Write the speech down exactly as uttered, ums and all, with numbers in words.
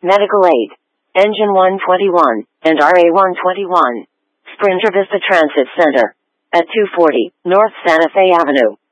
Medical Aid, Engine one twenty-one, and R A one twenty-one. Sprinter Vista Transit Center, at two forty North Santa Fe Avenue.